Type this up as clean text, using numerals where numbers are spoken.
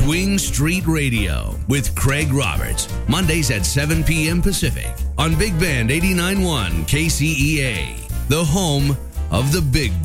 Swing Street Radio with Craig Roberts. Mondays at 7 p.m. Pacific on Big Band 89.1 KCEA, the home of the Big